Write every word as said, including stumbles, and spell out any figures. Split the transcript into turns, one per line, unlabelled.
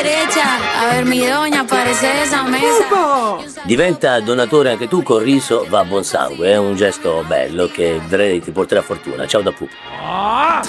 derecha. A ver mi doña, parece esa mesa.
Diventa donatore anche tu con Riso va a buon sangue, è un gesto bello che vedrei ti porterà fortuna. Ciao da Pupo.